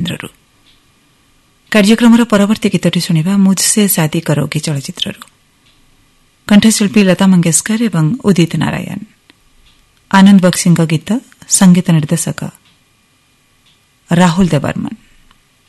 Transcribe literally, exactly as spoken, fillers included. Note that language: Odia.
କେନ୍ଦ୍ରରୁ କାର୍ଯ୍ୟକ୍ରମର ପରବର୍ତ୍ତୀ ଗୀତଟି ଶୁଣିବା ମୁଝସେ ଶାଦି କରୋଗି ଚଳଚ୍ଚିତ୍ରରୁ କଣ୍ଠଶିଳ୍ପୀ ଲତା ମଙ୍ଗେଶକର ଏବଂ ଉଦିତ ନାରାୟଣ ଆନନ୍ଦ ବକ୍ସିଙ୍କ ଗୀତ ସଙ୍ଗୀତ ନିର୍ଦ୍ଦେଶକ ରାହୁଲ ଦେବବର୍ମନ।